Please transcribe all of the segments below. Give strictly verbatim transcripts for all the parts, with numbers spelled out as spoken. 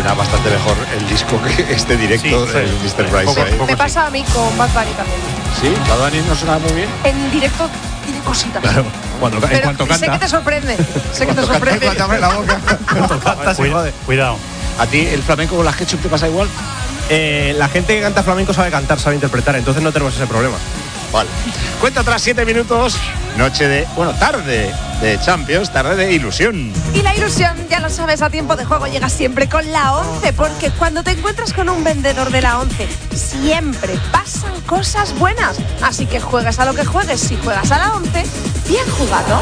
suena bastante mejor el disco que este directo sí, de sí, mister sí, Brightside. poco, poco Me pasa sí. a mí con Bad Bunny también. Sí, Bad Bunny no suena muy bien. En directo tiene cositas. Claro, cuando, en Pero cuanto sé canta. que te sorprende. Sé que te Cuando canta, sorprende. cuando abre la boca. Cuando canta se Cuida- jode. Cuidado. ¿A ti el flamenco con la ketchup te pasa igual? Eh, la gente que canta flamenco sabe cantar, sabe interpretar, entonces no tenemos ese problema. Vale. Cuenta atrás siete minutos. Noche de, bueno, tarde de Champions, tarde de ilusión. Y la ilusión, ya lo sabes, a tiempo de juego llega siempre con la once, porque cuando te encuentras con un vendedor de la once, siempre pasan cosas buenas. Así que juegues a lo que juegues, si juegas a la once, bien jugado.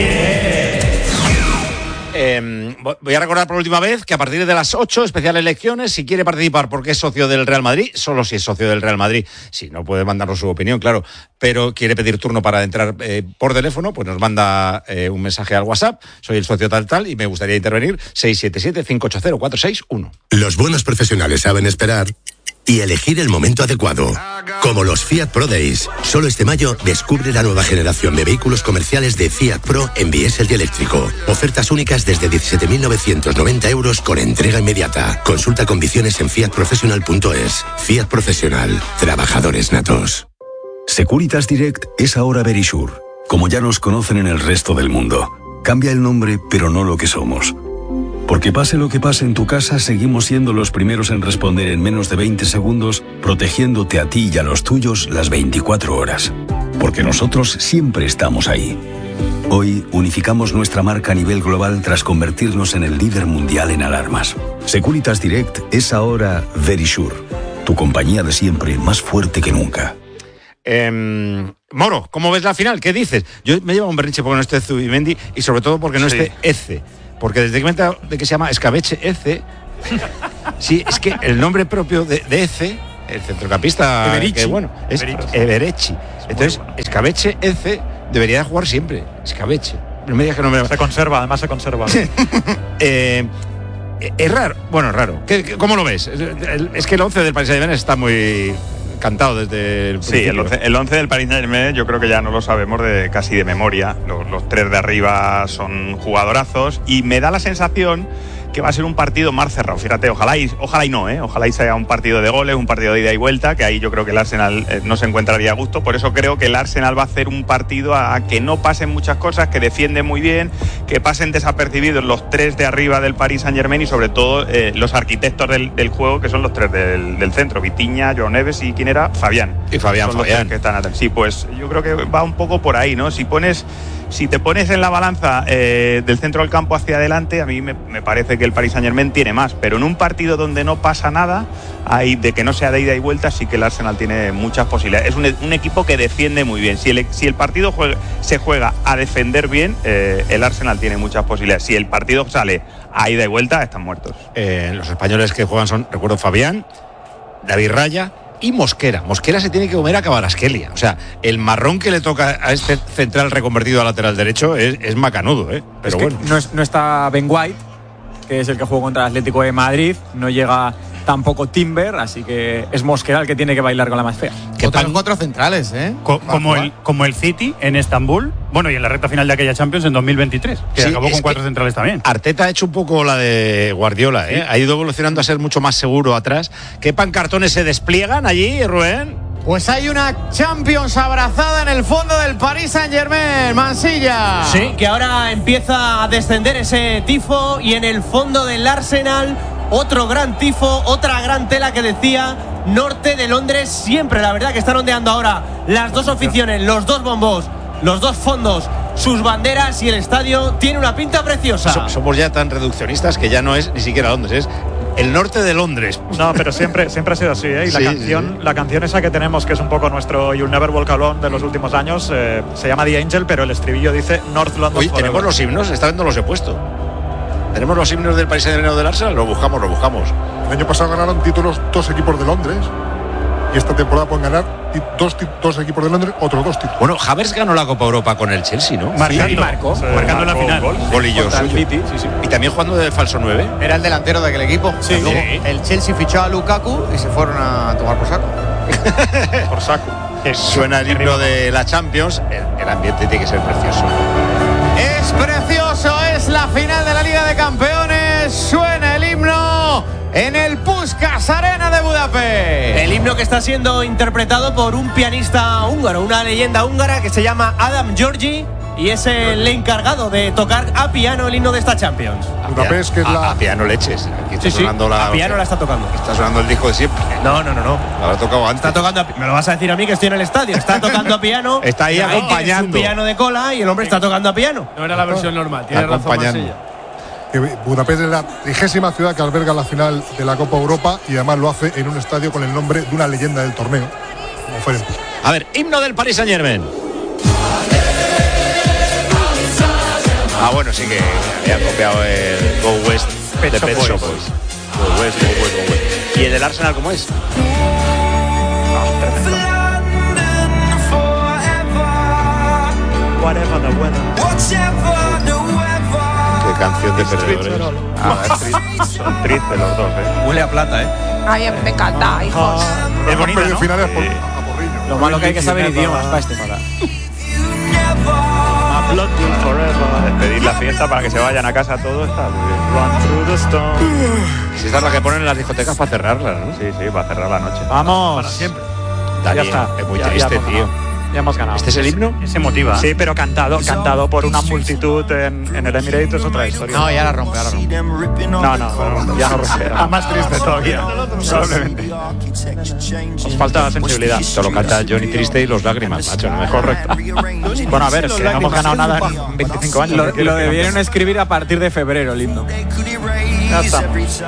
Eh, voy a recordar por última vez que a partir de las ocho, especial elecciones, si quiere participar porque es socio del Real Madrid, solo si es socio del Real Madrid, si no puede mandarnos su opinión, claro, pero quiere pedir turno para entrar eh, por teléfono, pues nos manda eh, un mensaje al WhatsApp, soy el socio tal tal y me gustaría intervenir, seis siete siete, cinco ocho cero, cuatro seis uno. Los buenos profesionales saben esperar y elegir el momento adecuado. Como los Fiat Pro Days. Solo este mayo descubre la nueva generación de vehículos comerciales de Fiat Pro en diésel y eléctrico. Ofertas únicas desde diecisiete mil novecientos noventa euros con entrega inmediata. Consulta condiciones en fiat professional punto es. Fiat Profesional. Trabajadores natos. Securitas Direct es ahora Verisure. Como ya nos conocen en el resto del mundo. Cambia el nombre, pero no lo que somos. Porque pase lo que pase en tu casa, seguimos siendo los primeros en responder en menos de veinte segundos, protegiéndote a ti y a los tuyos las veinticuatro horas. Porque nosotros siempre estamos ahí. Hoy unificamos nuestra marca a nivel global tras convertirnos en el líder mundial en alarmas. Securitas Direct es ahora Verisure, tu compañía de siempre más fuerte que nunca. Eh, Moro, ¿cómo ves la final? ¿Qué dices? Yo me llevo un berrinche porque no esté Zubimendi y sobre todo porque no Sí. esté Eze. Porque desde que me he enterado de que se llama Escabeche Eze, sí, es que el nombre propio de, de Eze, el centrocampista, Eberici. que bueno, es Eberici. Everechi. Entonces, bueno. Escabeche Eze debería de jugar siempre. Escabeche. No me digas que no me... Se conserva, además se conserva. eh, es raro, bueno, raro. ¿Qué, qué, ¿Cómo lo ves? Es que el once del Paris Saint-Germain está muy cantado desde el Sí, principio. el once, el once del Paris Saint-Germain yo creo que ya no lo sabemos de casi de memoria. Los, los tres de arriba son jugadorazos y me da la sensación que va a ser un partido más cerrado. Fíjate, ojalá y, ojalá y no, ¿eh? Ojalá y sea un partido de goles, un partido de ida y vuelta, que ahí yo creo que el Arsenal eh, no se encontraría a gusto. Por eso creo que el Arsenal va a hacer un partido a, a que no pasen muchas cosas, que defiende muy bien, que pasen desapercibidos los tres de arriba del Paris Saint-Germain y sobre todo eh, los arquitectos del, del juego, que son los tres del, del centro, Vitinha, Joao Neves y ¿quién era? Fabián. Y Fabián, Son los Fabián. tres que están atrás. Sí, pues yo creo que va un poco por ahí, ¿no? Si pones... Si te pones en la balanza eh, del centro del campo hacia adelante, a mí me, me parece que el Paris Saint-Germain tiene más, pero en un partido donde no pasa nada, hay, de que no sea de ida y vuelta, sí que el Arsenal tiene muchas posibilidades. Es un, un equipo que defiende muy bien. Si el, si el partido juega, se juega a defender bien, eh, el Arsenal tiene muchas posibilidades. Si el partido sale a ida y vuelta, están muertos. Eh, los españoles que juegan son, recuerdo, Fabián, David Raya y Mosquera. Mosquera se tiene que comer a Kvaratskhelia. O sea, el marrón que le toca a este central reconvertido a lateral derecho es, es macanudo, ¿eh? Pero es que bueno. no, es, no está Ben White, que es el que jugó contra el Atlético de Madrid, no llega tampoco Timber, así que es Mosquera el que tiene que bailar con la más fea. Que Otros pan- cuatro centrales, ¿eh? Co- como, el, como el City en Estambul, bueno, y en la recta final de aquella Champions en dos mil veintitrés, que Sí, acabó es con cuatro que centrales también. Arteta ha hecho un poco la de Guardiola, ¿eh? Ha ido evolucionando a ser mucho más seguro atrás. ¿Qué pancartones se despliegan allí, Rubén? Pues hay una Champions abrazada en el fondo del Paris Saint-Germain, Mansilla. Sí, que ahora empieza a descender ese tifo y en el fondo del Arsenal otro gran tifo, otra gran tela que decía norte de Londres siempre. La verdad que están ondeando ahora las dos aficiones, los dos bombos, los dos fondos, sus banderas y el estadio tiene una pinta preciosa. So- somos ya tan reduccionistas que ya no es ni siquiera Londres, es el norte de Londres. No, pero siempre, siempre ha sido así, ¿eh? Y la Sí, canción, sí, sí. la canción esa que tenemos, que es un poco nuestro You'll Never Walk Alone de los últimos años, eh, se llama The Angel, pero el estribillo dice North London Oye, Forever. tenemos los himnos, esta vez no los he puesto. ¿Tenemos los himnos del Paris Saint-Germain o del Arsenal? Lo buscamos, lo buscamos. El año pasado ganaron títulos dos equipos de Londres y esta temporada pueden ganar ti- dos, ti- dos equipos de Londres, otros dos títulos. Bueno, Havertz ganó la Copa Europa con el Chelsea, ¿no? Marcando, Sí, marcó. sí, Marcando en la final. gol. Golillo Contra el suyo. City, sí, sí. Y también jugando de falso nueve. Era el delantero de aquel equipo. Sí. Luego Sí. el Chelsea fichó a Lukaku y se fueron a tomar por saco. Por saco. Suena el himno de la Champions. El, el ambiente tiene que ser precioso. Es precioso, es la final de la Liga de Campeones. Suena el himno. en el Puskás Arena de Budapest. El himno que está siendo interpretado por un pianista húngaro, una leyenda húngara que se llama Adam Georgi y es el encargado de tocar a piano el himno de esta Champions. Budapest, que es la... A, a piano leches. Aquí está Sí, sí, sonando la, a piano la está tocando. Está sonando el disco de siempre. No, no, no, no. Lo habrá tocado antes. Está tocando a, me lo vas a decir a mí que estoy en el estadio. Está tocando a piano. Está ahí acompañando. Un piano de cola y el hombre está tocando a piano. No era la versión normal, tiene razón Marsella. Que Budapest es la trigésima ciudad que alberga la final de la Copa Europa y además lo hace en un estadio con el nombre de una leyenda del torneo, como fue el Puskás. A ver, himno del Paris Saint-Germain. Ah, bueno, sí que había copiado el Go West de Pet Shop Boys. Go West, Go West, Go West. ¿Y el del Arsenal cómo es? Whatever the weather. Qué canción de perdedores. Ah, es triste. Son tristes los dos, ¿eh? Huele a plata, ¿eh? Ay, me encanta, hijos. Es bonita, ¿no? Finales por, a porrillo. Lo malo que hay que saber idiomas para este para. Despedir la fiesta para que se vayan a casa todos está muy bien. Run through the storm. Si esta es la que ponen en las discotecas para cerrarla, ¿no? Sí, sí, para cerrar la noche. Vamos. Para siempre. Dani, Ya está. es muy Ya- triste, ya hemos tío. ganado. Ya hemos ganado. ¿Este es el himno? Se motiva. Sí, pero cantado, cantado por una multitud en, en el Emirates es otra historia. No, ya la rompe, ya la rompe. No, no, no, ya no romperá. Ah, más triste todavía. Probablemente. Os falta sensibilidad. Esto lo canta Johnny Triste y los lágrimas, macho, no me Correcto. Bueno, a ver, es que no hemos ganado nada en veinticinco años. Lo, ¿Qué quieres lo que debieron hagamos? escribir a partir de febrero el himno. Ya está.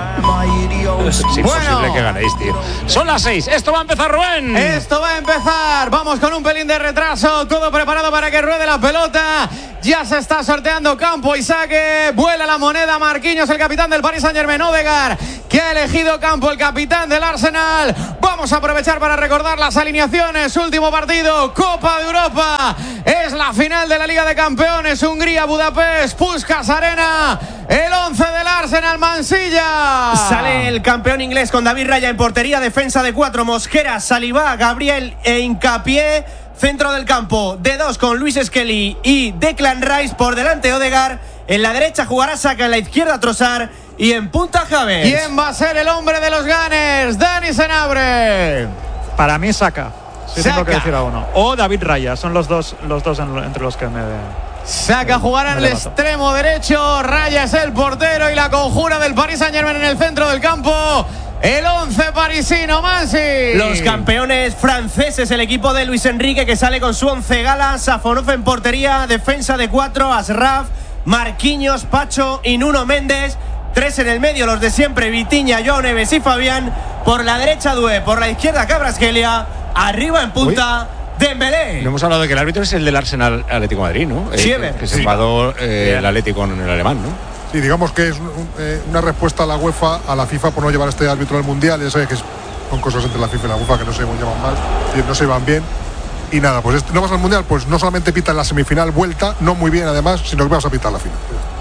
Es imposible Bueno. que ganéis, tío. Son las seis. Esto va a empezar, Rubén. Esto va a empezar. Vamos con un pelín de retraso. Todo preparado para que ruede la pelota. Ya se está sorteando campo y saque. Vuela la moneda. Marquinhos, el capitán del Paris Saint-Germain. Odegaard, que ha elegido campo, el capitán del Arsenal. Vamos a aprovechar para recordar las alineaciones. Último partido, Copa de Europa. Es la final de la Liga de Campeones. Hungría, Budapest, Puskás Arena. El once del Arsenal, Mansilla. Sale el campeón inglés con David Raya en portería, defensa de cuatro, Mosquera, Saliba, Gabriel e Hincapié. Centro del campo de dos con Luis Skelly y Declan Rice, por delante Odegaard. En la derecha jugará Saka, en la izquierda Trossard y en punta Havertz. ¿Quién va a ser el hombre de los Gunners? Dani Senabre. Para mí, Saka. Sí, tengo que Saka. decir a uno. O David Raya. Son los dos, los dos en- entre los que me. Saka jugará en el Me levanto. extremo derecho. Raya es el portero y la conjura del Paris Saint-Germain en el centro del campo. El once parisino, Mansi. Los campeones franceses, el equipo de Luis Enrique, que sale con su once gala. Safonov en portería, defensa de cuatro, Asraf, Marquinhos, Pacho y Nuno Méndez. Tres en el medio, los de siempre, Vitinha, Joao Neves y Fabián. Por la derecha Doué, por la izquierda Kvaratskhelia. Arriba en punta Dembélé. No hemos hablado de que el árbitro es el del Arsenal Atlético de Madrid, ¿no? Sí, Eh, Ever. que se Sí. enfadó eh, el Atlético con el alemán, ¿no? Sí, digamos que es un- un- eh, una respuesta a la UEFA, a la FIFA, por no llevar a este árbitro al Mundial. Ya sabes que es- son cosas entre la FIFA y la UEFA que no se llevan mal, es decir, no se van bien. Y nada, pues este- no vas al Mundial, pues no solamente pitan la semifinal vuelta, no muy bien además, sino que vas a pitar la final.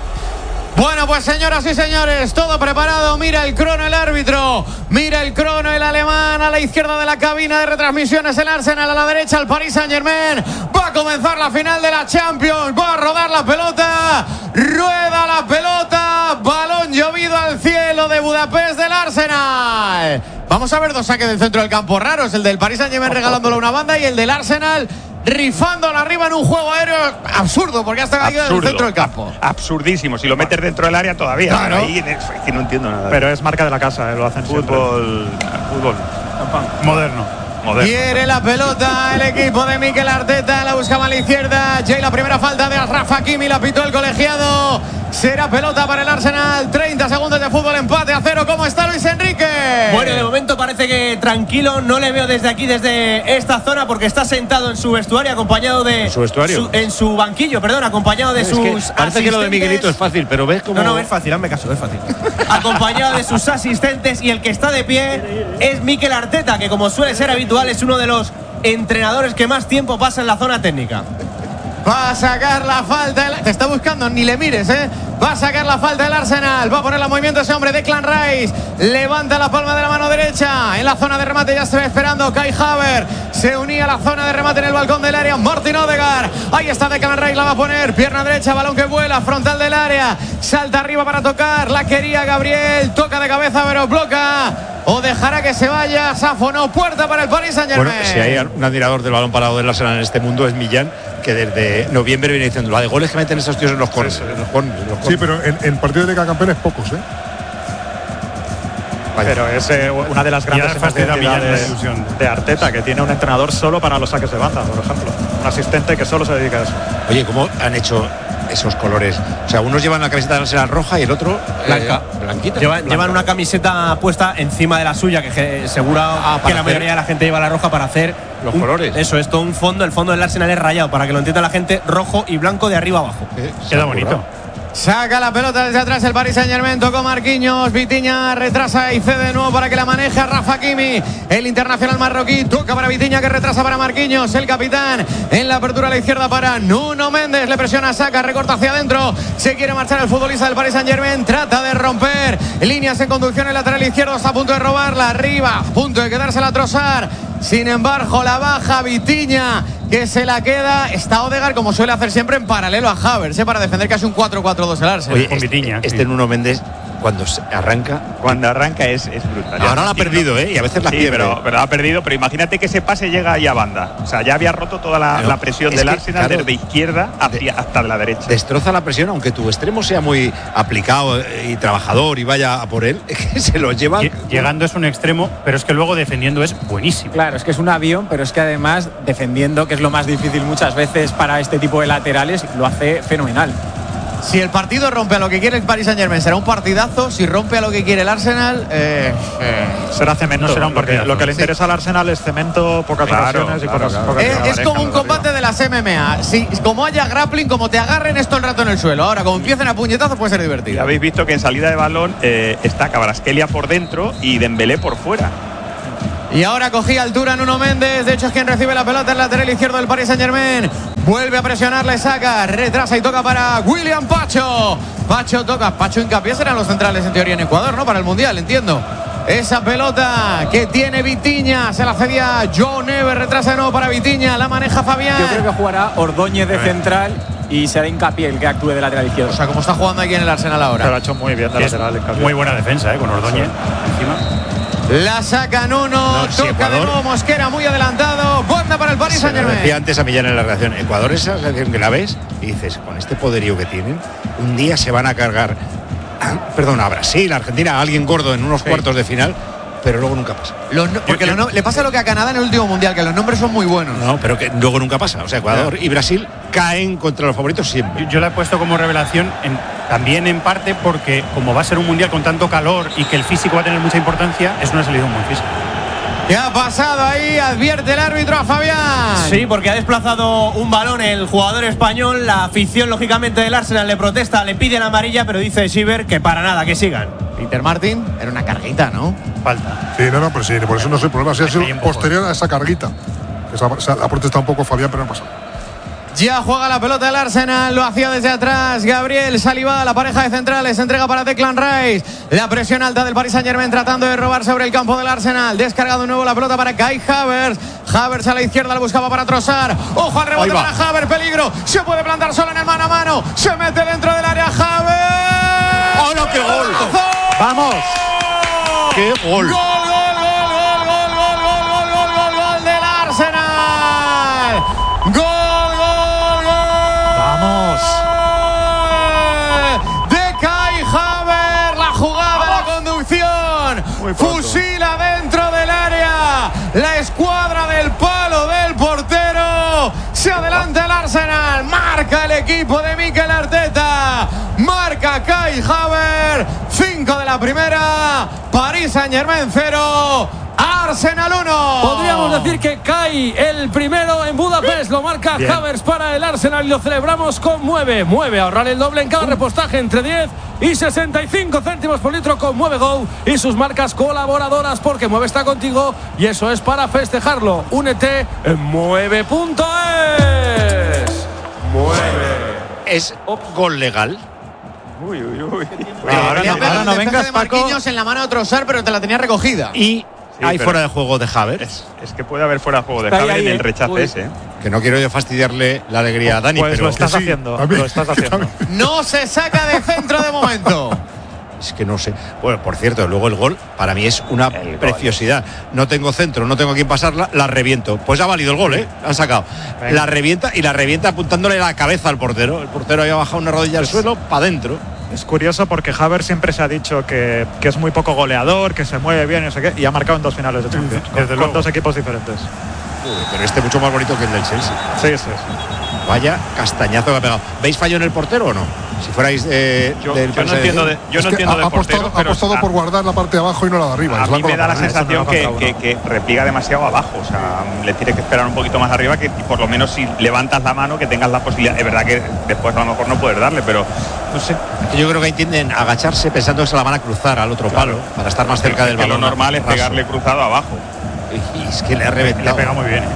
Bueno, pues señoras y señores, todo preparado. Mira el crono el árbitro. Mira el crono el alemán. A la izquierda de la cabina de retransmisiones el Arsenal. A la derecha el Paris Saint-Germain. Va a comenzar la final de la Champions. Va a rodar la pelota. Rueda la pelota. Balón llovido al cielo de Budapest del Arsenal. Vamos a ver dos saques del centro del campo raros. El del Paris Saint-Germain regalándole a una banda y el del Arsenal rifándola arriba en un juego aéreo absurdo, porque hasta caído en el Absurdo. centro del campo. Absurdísimo. Si lo metes dentro del área todavía. Claro. Pero ahí, es que no entiendo nada. Pero es marca de la casa, eh, lo hacen siempre. fútbol, fútbol Moderno. moderno. Quiere la pelota el equipo de Mikel Arteta, la buscaba a la izquierda. Jay, la primera falta de Achraf Hakimi, la pitó el colegiado. Será pelota para el Arsenal. treinta segundos de fútbol, empate a cero. ¿Cómo está Luis Enrique? Bueno, de momento parece que tranquilo, no le veo desde aquí, desde esta zona, porque está sentado en su vestuario, acompañado de. ¿En su vestuario? su- en su banquillo, perdón, acompañado de Es sus. que parece que lo de asistentes. Miguelito es fácil, pero ves cómo. No, no, es fácil, hazme caso, es fácil. Acompañado de sus asistentes, y el que está de pie es Mikel Arteta, que como suele ser habitual es uno de los entrenadores que más tiempo pasa en la zona técnica. Va a sacar la falta. Te está buscando, ni le mires, ¿eh? Va Va a sacar la falta del Arsenal. Va a poner el movimiento ese hombre, Declan Rice. Levanta la palma de la mano derecha. En la zona de remate ya se ve esperando Kai Havertz. Se unía a la zona de remate en el balcón del área Martin Odegaard. Ahí está Declan Rice, la va a poner. Pierna derecha, balón que vuela, frontal del área. Salta arriba para tocar. La quería Gabriel. Toca de cabeza, pero bloca. O dejará que se vaya. Safo no, puerta para el Paris Saint-Germain. Bueno, si hay un admirador del balón parado del Arsenal en este mundo es Millán, que desde noviembre viene diciendo la de goles que meten esos tíos en los corners. Sí, sí. sí, pero en, en partidos de Liga de Campeones pocos, ¿eh? Vaya. Pero es eh, una de las grandes identidades de Arteta, que tiene un entrenador solo para los saques de banda, por ejemplo. Un asistente que solo se dedica a eso. Oye, ¿cómo han hecho esos colores? O sea, unos llevan la camiseta de Arsenal roja y el otro blanca. Eh, blanquita. Llevan, blanca. llevan una camiseta puesta encima de la suya, que segura ah, que la mayoría de la gente lleva la roja para hacer los un, colores. Eso, esto un fondo. El fondo del Arsenal es rayado, para que lo entienda la gente, rojo y blanco de arriba abajo. Eh, Queda bonito. Saca la pelota desde atrás el Paris Saint-Germain, tocó Marquinhos, Vitinha retrasa y cede de nuevo para que la maneje a Rafa Hakimi, el internacional marroquí, toca para Vitinha que retrasa para Marquinhos, el capitán en la apertura a la izquierda para Nuno Méndez, le presiona, saca, recorta hacia adentro, se quiere marchar el futbolista del Paris Saint-Germain, trata de romper líneas en conducción, el lateral izquierdo está a punto de robarla, arriba, a punto de quedársela a Trossard, sin embargo la baja Vitinha, que se la queda, está Odegaard como suele hacer siempre en paralelo a Havertz, ¿eh? Para defender casi un cuatro cuatro dos el Arsenal. Oye, este, Vitiña, este sí. Nuno Méndez cuando arranca cuando arranca es, es brutal. Ahora la ha perdido, ¿eh? Y a veces la sí, pierde. Pero, pero ha perdido, pero imagínate que ese pase llega ahí a banda. O sea, ya había roto toda la, no, la presión del que, Arsenal claro, desde izquierda hacia, de, hasta la derecha. Destroza la presión, aunque tu extremo sea muy aplicado y trabajador y vaya a por él, que se lo lleva. Llegando es un extremo, pero es que luego defendiendo es buenísimo. Claro, es que es un avión, pero es que además defendiendo, que es lo más difícil muchas veces para este tipo de laterales, lo hace fenomenal. Si el partido rompe a lo que quiere el Paris Saint-Germain, será un partidazo. Si rompe a lo que quiere el Arsenal, eh, eh, será cemento. No será un partidazo. Lo que le interesa sí. al Arsenal es cemento, pocas claro, ocasiones y claro, pocas, claro. pocas Es, es como un combate de las M M A. Si, como haya grappling, como te agarren esto el rato en el suelo. Ahora, como empiecen a puñetazos, puede ser divertido. Ya habéis visto que en salida de balón eh, está Kvaratskhelia por dentro y Dembélé por fuera. Y ahora cogía altura Nuno Méndez. De hecho es quien recibe la pelota, el lateral izquierdo del Paris Saint-Germain. Vuelve a presionar, le saca, retrasa y toca para William Pacho. Pacho toca, Pacho hincapié serán los centrales en teoría en Ecuador, ¿no? Para el Mundial, entiendo. Esa pelota que tiene Vitinha, se la cedía Joe Neves, retrasa de nuevo para Vitinha, la maneja Fabián. Yo creo que jugará Ordóñez de central y será hincapié el que actúe de lateral izquierdo. O sea, como está jugando aquí en el Arsenal ahora. Se lo ha hecho muy bien de lateral. Muy buena defensa, ¿eh? Con Ordóñez sí. encima. La saca Nuno, no, toca Ecuador, de nuevo Mosquera, muy adelantado. Banda para el Paris Saint-Germain. Decía antes a Millán en la reacción, Ecuador es esa selección que la ves y dices, con este poderío que tienen, un día se van a cargar, perdón, a Brasil, a Argentina, a alguien gordo en unos sí. cuartos de final, pero luego nunca pasa. Los no, porque yo, yo, los no, le pasa lo que a Canadá en el último mundial, que los nombres son muy buenos. No, pero que luego nunca pasa. O sea, Ecuador no. y Brasil caen contra los favoritos siempre. Yo, yo la he puesto como revelación en, también en parte porque como va a ser un mundial con tanto calor y que el físico va a tener mucha importancia, es una selección muy física. ¿Qué ha pasado ahí? Advierte el árbitro a Fabián. Sí, porque ha desplazado un balón el jugador español. La afición, lógicamente, del Arsenal le protesta, le pide la amarilla, pero dice Schieber que para nada, que sigan. Peter Martin, era una carguita, ¿no? Falta. Sí, no, no, pero sí, por eso no es el problema. Si ha sido posterior a esa carguita. Esa, esa, ha protestado un poco Fabián, pero no pasa. Ya juega la pelota del Arsenal, lo hacía desde atrás Gabriel Saliba, la pareja de centrales, entrega para Declan Rice, la presión alta del Paris Saint-Germain tratando de robar sobre el campo del Arsenal, descargado de nuevo la pelota para Kai Havertz, Havertz a la izquierda la buscaba para Trossard, ojo al rebote para Havertz, peligro, se puede plantar solo en el mano a mano, se mete dentro del área Havertz. ¡Oh, no, qué gol! ¡Vamos! ¡Qué gol! ¡Gol, gol, gol, gol, gol, gol, gol, gol, gol, gol del Arsenal! ¡Gol! Fusila dentro del área la escuadra del palo del portero. Se adelanta el Arsenal, marca el equipo de Mikel Arteta, marca Kai Havertz, cinco de la primera, Paris Saint-Germain cero, Arsenal uno. Podríamos decir que Kai el primero en Budapest, lo marca Bien. Havertz para el Arsenal y lo celebramos con Mueve. Mueve, ahorrar el doble en cada repostaje entre diez y sesenta y cinco céntimos por litro con Mueve Go y sus marcas colaboradoras, porque Mueve está contigo y eso es para festejarlo. Únete en mueve punto es. Mueve. ¿Es gol legal? Uy, uy, uy. Ahora no, ahora no vengas, Paco. Marquinhos en la mano de Trossard, pero te la tenía recogida. Y sí, hay fuera de juego de Havertz. Es, es que puede haber fuera de juego de Havertz en el rechace ese. ¿eh? Que no quiero yo fastidiarle la alegría a Dani, pues pero lo estás sí, haciendo. Lo estás haciendo. No se saca de centro de momento. Es que no sé. Bueno, por cierto, luego el gol para mí es una el preciosidad. Gol. No tengo centro, no tengo a quién pasarla, la reviento. Pues ha valido el gol, ¿eh? Han sacado. Venga. La revienta y la revienta apuntándole la cabeza al portero. El portero había bajado una rodilla al suelo, para adentro. Es curioso porque Havertz siempre se ha dicho que, que es muy poco goleador, que se mueve bien, no sé qué, y ha marcado en dos finales de Champions, con, con dos equipos diferentes. Uy, pero este mucho más bonito que el del Chelsea. Sí, sí, sí. Vaya castañazo que ha pegado. ¿Veis fallo en el portero o no? Si fuerais eh, yo, del yo no entiendo de, yo no entiendo ha, de portero, apostado, ha apostado a, por guardar la parte de abajo y no la de arriba. A mí me da la sensación que, que, que repliega demasiado abajo. O sea, le tiene que esperar un poquito más arriba, que por lo menos si levantas la mano que tengas la posibilidad. Es verdad que después a lo mejor no puedes darle, pero no sé. Yo creo que entienden agacharse pensando que se la van a cruzar al otro claro. palo para estar más cerca es del que balón. Lo normal es raso. pegarle cruzado abajo. Y es que le ha reventado. Le pega muy bien.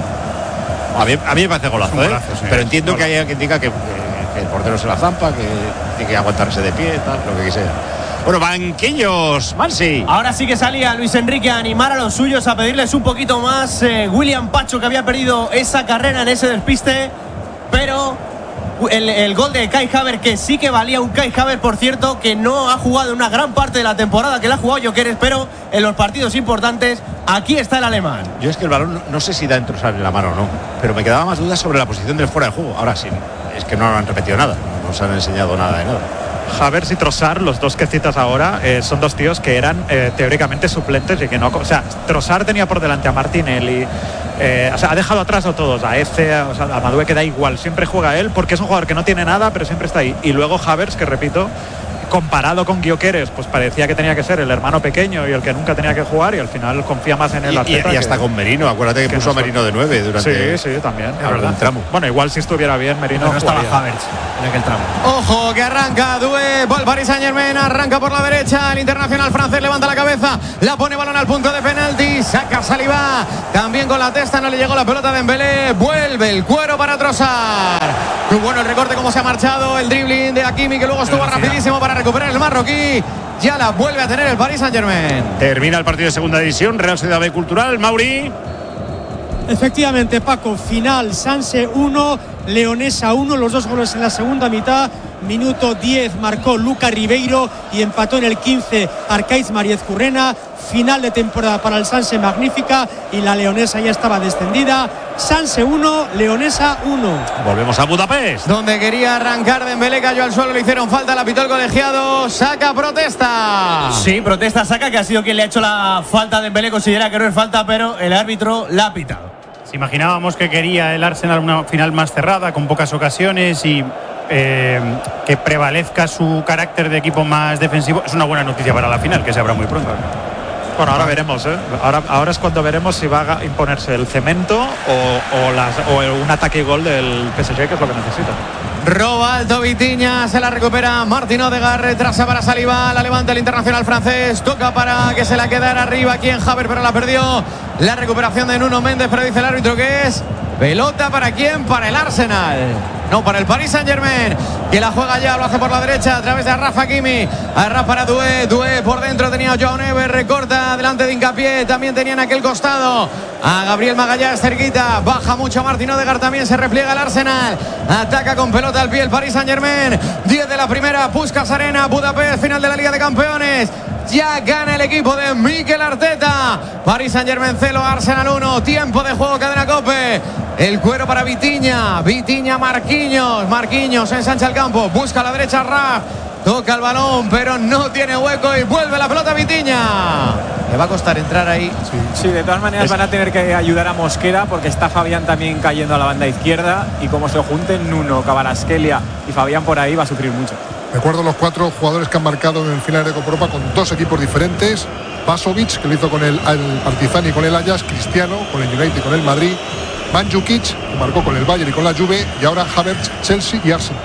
A mí, a mí me parece golazo, ¿eh? golazo sí, pero entiendo golazo. que haya quien diga que, que, que el portero se la zampa, que tiene que aguantarse de pie, tal, lo que sea. Bueno, banquillos, Mansi. Ahora sí que salía Luis Enrique a animar a los suyos, a pedirles un poquito más. Eh, William Pacho, que había perdido esa carrera en ese despiste, pero el, el gol de Kai Havertz, que sí que valía un Kai Havertz, por cierto, que no ha jugado una gran parte de la temporada, que la ha jugado Gyökeres, pero en los partidos importantes, aquí está el alemán. Yo es que el balón no, no sé si da en Trossard en la mano o no, pero me quedaba más dudas sobre la posición del fuera de juego. Ahora sí, es que no han repetido nada, no nos han enseñado nada de nada. Havertz y Trossard, los dos que citas ahora, eh, son dos tíos que eran eh, teóricamente suplentes y que no. O sea, Trossard tenía por delante a Martinelli. Eh, o sea, ha dejado atrás a todos, a Eze, a, o sea, a Madueke, que da igual, siempre juega él porque es un jugador que no tiene nada, pero siempre está ahí. Y luego Havertz, que repito, comparado con Gyökeres, pues parecía que tenía que ser el hermano pequeño y el que nunca tenía que jugar, y al final confía más en el Arteta. Y, y, y hasta que, con Merino, acuérdate que, que puso a Merino de nueve durante sí, sí, también, algún tramo. Bueno, igual si estuviera bien Merino no estaba Havertz en aquel tramo. Ojo, que arranca Doué, el Paris Saint-Germain, arranca por la derecha, el internacional francés levanta la cabeza, la pone balón al punto de penalti, saca Saliba, también con la testa, no le llegó la pelota de Dembélé, vuelve el cuero para Trossard. Muy bueno el recorte, cómo se ha marchado, el dribbling de Hakimi, que luego estuvo rapidísimo para recuperar el marroquí. Ya la vuelve a tener el Paris Saint-Germain. Termina el partido de segunda división, Real Sociedad B Cultural, Mauri. Efectivamente, Paco, final, Sanse uno, Leonesa uno, los dos goles en la segunda mitad. Minuto diez marcó Luca Ribeiro y empató en el quince Arcaiz Mariez Currena. Final de temporada para el Sanse, magnífica, y la Leonesa ya estaba descendida. Sanse uno, Leonesa uno. Volvemos a Budapest, donde quería arrancar Dembélé, cayó al suelo, le hicieron falta, la pitó el colegiado. Saca, protesta. Sí, protesta Saca, que ha sido quien le ha hecho la falta a Dembélé. Considera que no es falta, pero el árbitro la ha pitado. Si imaginábamos que quería el Arsenal una final más cerrada, con pocas ocasiones y eh, que prevalezca su carácter de equipo más defensivo, es una buena noticia para la final, que se habrá muy pronto. Bueno, ahora veremos, ¿eh? Ahora, ahora es cuando veremos si va a imponerse el cemento o, o, las, o un ataque y gol del P S G, que es lo que necesita. Roba alto Vitinha, se la recupera Martín Odegaard, retrasa para Saliba, la levanta el internacional francés, toca para que se la quedara arriba aquí en Havertz, pero la perdió. La recuperación de Nuno Méndez, pero dice el árbitro que es pelota para quién, para el Arsenal. No, para el Paris Saint-Germain, que la juega ya, lo hace por la derecha a través de Rafa Hakimi. Arraf para Doué, Doué por dentro tenía a Joao Neves, recorta delante de Hincapié, también tenía en aquel costado a Gabriel Magalhães cerquita, baja mucho Martín Odegaard, también se repliega el Arsenal, ataca con pelota al pie el Paris Saint-Germain. diez de la primera, Puskás Arena, Budapest, final de la Liga de Campeones. Ya gana el equipo de Mikel Arteta. Paris Saint-Germain cero, Arsenal uno. Tiempo de juego, cadena COPE. El cuero para Vitinha. Vitinha, Marquinhos. Marquinhos ensancha el campo. Busca a la derecha Raf. Toca el balón, pero no tiene hueco y vuelve la pelota a Vitinha. Le va a costar entrar ahí. Sí, sí, de todas maneras es... van a tener que ayudar a Mosquera, porque está Fabián también cayendo a la banda izquierda. Y como se junten Nuno, Kvaratskhelia y Fabián por ahí, va a sufrir mucho. Recuerdo los cuatro jugadores que han marcado en el final de Copa Europa con dos equipos diferentes. Pasovic, que lo hizo con el, el Partizan y con el Ajax. Cristiano, con el United y con el Madrid. Mandzukic, que marcó con el Bayern y con la Juve. Y ahora Havertz, Chelsea y Arsenal.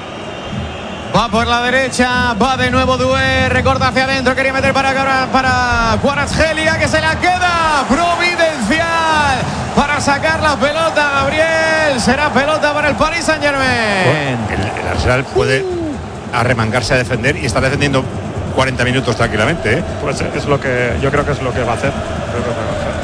Va por la derecha, va de nuevo Doué, recorta hacia adentro, quería meter para, para Kvaratskhelia, que se la queda, providencial, para sacar la pelota, Gabriel, será pelota para el Paris Saint-Germain. El, el Arsenal puede... a remangarse a defender y está defendiendo cuarenta minutos tranquilamente, ¿eh? Pues es lo que yo creo que es lo que va a hacer. Creo que es lo que va a hacer.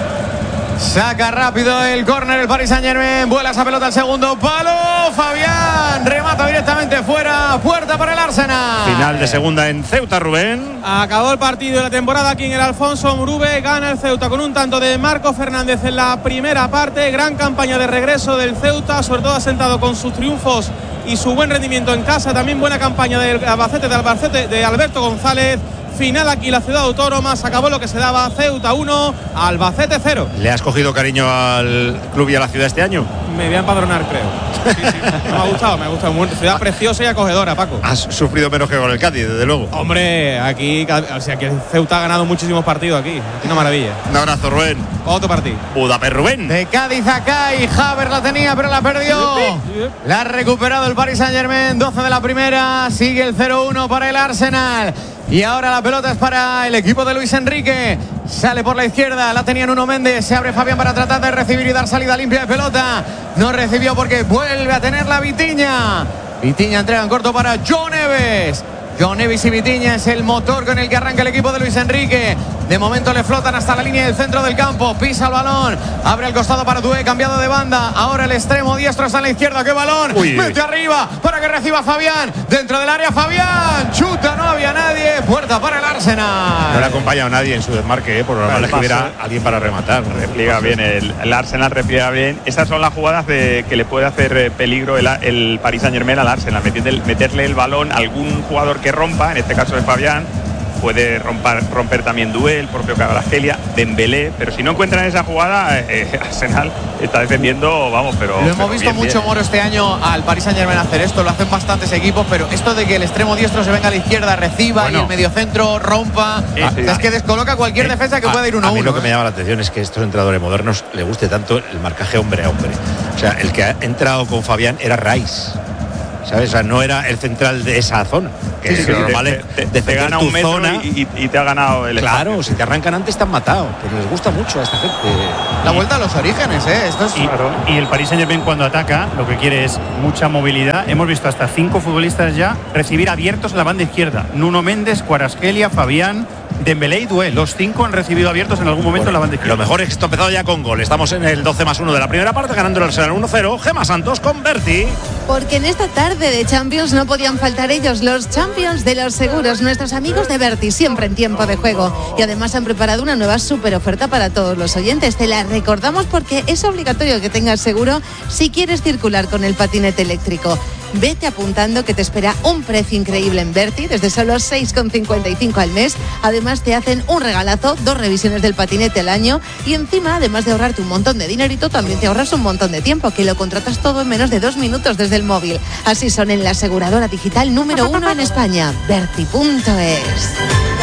Saca rápido el córner el Paris Saint-Germain. Vuela esa pelota al segundo palo. Fabián remata directamente fuera. Puerta para el Arsenal. Final de segunda en Ceuta, Rubén. Acabó el partido de la temporada aquí en el Alfonso Murube. Gana el Ceuta con un tanto de Marco Fernández en la primera parte. Gran campaña de regreso del Ceuta, sobre todo asentado con sus triunfos y su buen rendimiento en casa. También buena campaña del Albacete, de Albacete, de Alberto González. Final aquí la ciudad autónoma, se acabó lo que se daba. Ceuta uno, Albacete cero. ¿Le has cogido cariño al club y a la ciudad este año? Me voy a empadronar, creo. Sí, sí. Me ha gustado, me ha gustado. Una ciudad preciosa y acogedora, Paco. Has sufrido menos que con el Cádiz, desde luego. Hombre, aquí, o sea, que Ceuta ha ganado muchísimos partidos aquí. Aquí una maravilla. Un abrazo, Rubén. Otro partido. Budapest, Rubén. De Cádiz acá y Havertz la tenía, pero la perdió. La ha recuperado el Paris Saint-Germain. doce de la primera. Sigue el cero uno para el Arsenal. Y ahora la pelota es para el equipo de Luis Enrique. Sale por la izquierda, la tenía Nuno Méndez. Se abre Fabián para tratar de recibir y dar salida limpia de pelota. No recibió porque vuelve a tener la Vitinha. Vitinha entrega en corto para John Neves. John Neves y Vitinha es el motor con el que arranca el equipo de Luis Enrique. De momento le flotan hasta la línea del centro del campo. Pisa el balón, abre al costado para Doué, cambiado de banda. Ahora el extremo diestro está en la izquierda. ¡Qué balón! Uy. Mete arriba para que reciba Fabián. Dentro del área Fabián. Chuta, no había nadie. Puerta para el Arsenal. No le ha acompañado nadie en su desmarque, ¿eh? Por lo normal es que hubiera alguien para rematar. Repliega bien, el, el Arsenal repliega bien. Estas son las jugadas de, que le puede hacer peligro el, el Paris Saint-Germain al Arsenal. Meterle, meterle el balón a algún jugador que rompa, en este caso es Fabián. Puede romper, romper también Doué, el propio Kvaratskhelia, Dembélé, pero si no encuentran esa jugada, eh, Arsenal está defendiendo, vamos, pero... Lo hemos pero visto bien, mucho, bien. Moro, este año al Paris Saint-Germain hacer esto, lo hacen bastantes equipos, pero esto de que el extremo diestro se venga a la izquierda, reciba, Bueno. y el mediocentro rompa, Eh, sí. es que descoloca cualquier Eh, defensa que a- pueda ir uno a A mí uno. lo que me ¿eh? llama la atención es que a estos entrenadores modernos le guste tanto el marcaje hombre a hombre. O sea, el que ha entrado con Fabián era Rice, ¿sabes? O sea, no era el central de esa zona. Que Sí, sí, es sí, lo normal te, es te- te defender gana tu un metro zona. y, y- y te ha ganado el Claro, espacio. si te arrancan antes te han matado. Pero les gusta mucho a esta gente. La vuelta a los orígenes, ¿eh? Esto es... Y, y el Paris Saint-Germain cuando ataca lo que quiere es mucha movilidad. Hemos visto hasta cinco futbolistas ya recibir abiertos en la banda izquierda. Nuno Méndez, Kvaratskhelia, Fabián, Dembélé y Doué. Los cinco han recibido abiertos en algún momento en la banda izquierda. Lo mejor es que esto ha empezado ya con gol. Estamos en el doce más uno de la primera parte, ganando el Arsenal uno cero. Gema Santos con Berti. Porque en esta tarde de Champions no podían faltar ellos, los Champions de los seguros, nuestros amigos de Berti, siempre en tiempo de juego. Y además han preparado una nueva super oferta para todos los oyentes. Te la recordamos porque es obligatorio que tengas seguro si quieres circular con el patinete eléctrico. Vete apuntando que te espera un precio increíble en Berti, desde solo seis con cincuenta y cinco al mes. Además te hacen un regalazo, dos revisiones del patinete al año y encima, además de ahorrarte un montón de dinerito, también te ahorras un montón de tiempo, que lo contratas todo en menos de dos minutos desde el móvil. Así son en la aseguradora digital número uno en España, Berti punto es.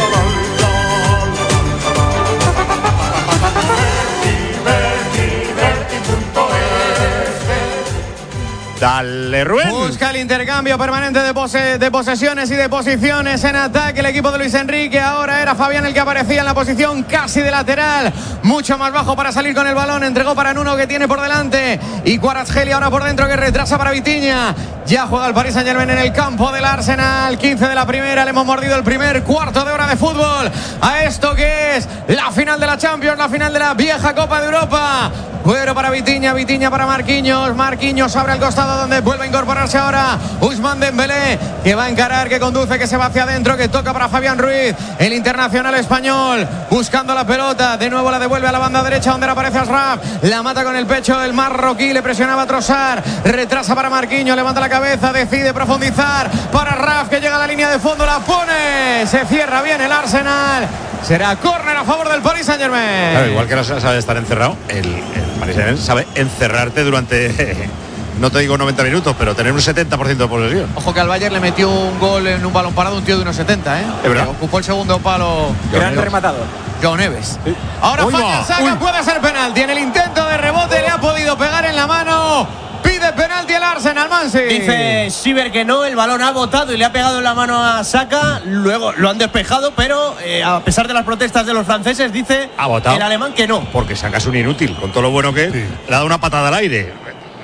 Dale, Rubén. Busca el intercambio permanente de, pose- de posesiones y de posiciones en ataque el equipo de Luis Enrique. Ahora era Fabián el que aparecía en la posición casi de lateral, mucho más bajo para salir con el balón. Entregó para Nuno, que tiene por delante, y Kvaratskhelia ahora por dentro, que retrasa para Vitinha. Ya juega el Paris Saint-Germain en el campo del Arsenal. quince de la primera, le hemos mordido el primer cuarto de hora de fútbol a esto que es la final de la Champions, la final de la vieja Copa de Europa. Cuero para Vitinha, Vitinha para Marquinhos. Marquinhos abre al costado, donde vuelve a incorporarse ahora Ousmane Dembélé, que va a encarar, que conduce, que se va hacia adentro, que toca para Fabián Ruiz, el internacional español, buscando la pelota. De nuevo la devuelve a la banda derecha, donde le aparece Ashraf. La mata con el pecho el marroquí, le presionaba a Trossard. Retrasa para Marquinhos, levanta la cabeza, decide profundizar para Raf, que llega a la línea de fondo, la pone. Se cierra bien el Arsenal. Será córner a favor del Paris Saint-Germain. Claro, igual que no sabe estar encerrado, el, el Paris Saint-Germain sabe encerrarte durante, no te digo noventa minutos, pero tener un setenta por ciento de posesión. Ojo que al Bayern le metió un gol en un balón parado un tío de unos setenta, ¿eh? Es verdad. Que ocupó el segundo palo. Gran rematador. John Neves. Sí. Ahora Uy, falla no. Saka, Uy. puede ser penal. Tiene el intento de rebote, le ha podido pegar en la mano. Pide penalti el Arsenal, Mansi. Dice Siver que no, el balón ha botado y le ha pegado en la mano a Saka. Luego lo han despejado, pero eh, a pesar de las protestas de los franceses, dice Ha botado. el alemán que no. Porque sacas un inútil, con todo lo bueno que es, Sí. le ha dado una patada al aire.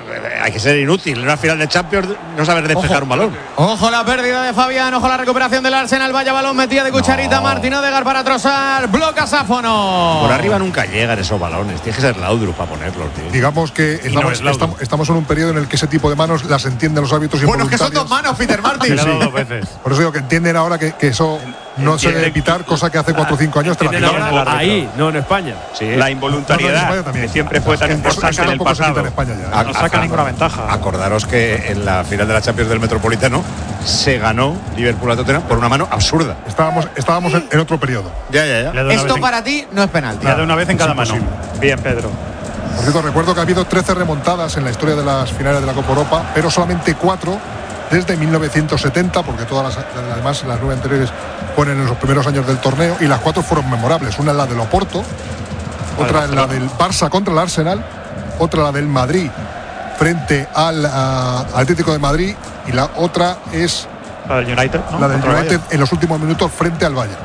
hay que ser inútil. En una final de Champions no saber despejar Ojo. un balón. Ojo la pérdida de Fabián, ojo la recuperación del Arsenal. Vaya balón metida de cucharita. No. Martín Odegaard para Trossard. Bloca Sáfono. Por arriba nunca llegan esos balones. Tiene que ser Laudrup para ponerlos, tío. Digamos que estamos, no es Laudrup. estamos, estamos en un periodo en el que ese tipo de manos las entienden los árbitros Bueno, es que son involuntarias. dos manos, Peter Martin. Le ha dado dos veces. Por eso digo que entienden ahora que, que eso no se debe evitar, cosa que hace cuatro o cinco años te la Tienen quitaban. ahora ahí, no en España. Sí. La involuntariedad, No, no, en España también. que siempre fue tan Eso- eso importante en el tampoco se quita pasado. en España ya, ¿eh? No saca ninguna ventaja. Acordaros que en la final de la Champions del Metropolitano se ganó Liverpool a Tottenham por una mano absurda. Estábamos, estábamos en, en otro periodo. Ya, ya, ya. Le ha dado una Esto vez en- para ti no es penalti. le ha dado una vez en cada Es mano. imposible. Bien, Pedro. Por cierto, recuerdo que ha habido trece remontadas en la historia de las finales de la Copa Europa, pero solamente cuatro desde mil novecientos setenta, porque todas las, además las nueve anteriores fueron en los primeros años del torneo, y las cuatro fueron memorables. Una es la del Oporto, otra es la del Barça contra el Arsenal, otra la del Madrid frente al ah, Atlético de Madrid, y la otra es La del United, ¿no? la del Contra el United Bayern. en los últimos minutos frente al Bayern.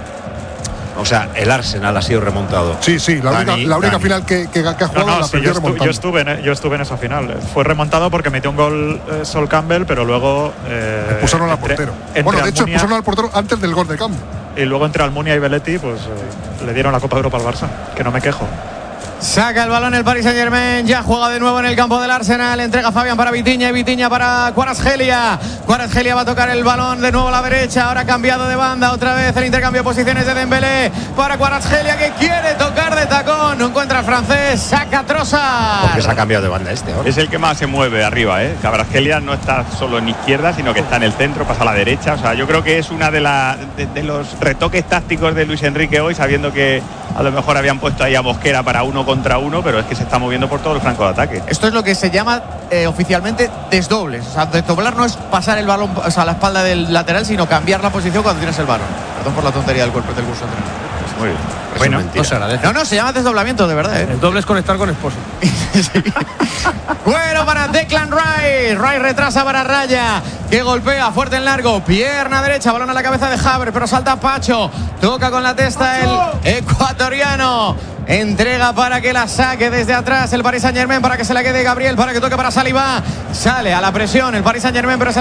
O sea, el Arsenal ha sido remontado. Sí, sí, la única, Dani, la única Dani. final que, que, que ha No, jugado no, la sí, perdió yo, estu- remontando. yo estuve en, yo estuve en esa final. Fue remontado porque metió un gol eh, Sol Campbell, pero luego eh, Expulsaron al entre- portero. entre Bueno, de hecho, Almunia- expulsaron al portero antes del gol de campo. y luego entre Almunia y Belletti, pues eh, le dieron la Copa de Europa al Barça, que no me quejo. Saca el balón el Paris Saint-Germain, ya juega de nuevo en el campo del Arsenal, entrega Fabián para Vitinha y Vitinha para Kvaratskhelia. Kvaratskhelia va a tocar el balón de nuevo a la derecha, ahora cambiado de banda, otra vez el intercambio de posiciones de Dembélé para Kvaratskhelia, que quiere tocar de tacón, no encuentra al francés, saca Trossard. Porque se ha cambiado de banda este ahora. Es el que más se mueve arriba, ¿eh? Kvaratskhelia no está solo en izquierda, sino que está en el centro, pasa a la derecha. O sea, yo creo que es una de, la, de, de los retoques tácticos de Luis Enrique hoy, sabiendo que a lo mejor habían puesto ahí a Mosquera para uno contra uno, pero es que se está moviendo por todo el flanco de ataque. Esto es lo que se llama eh, oficialmente desdobles. O sea, desdoblar no es pasar el balón, o sea, a la espalda del lateral, sino cambiar la posición cuando tienes el balón. Perdón por la tontería del cuerpo del curso. Muy bien. Bueno, mentira. no se agradece. No, no, se llama desdoblamiento, de verdad, ¿eh? El doble es conectar con esposo. Bueno para Declan Rice. Rice retrasa para Raya, que golpea fuerte en largo. Pierna derecha, balón a la cabeza de Havertz, pero salta Pacho. Toca con la testa el ecuatoriano. Entrega para que la saque desde atrás el Paris Saint-Germain, para que se la quede Gabriel, para que toque para Saliba. Sale a la presión el Paris Saint-Germain, pero es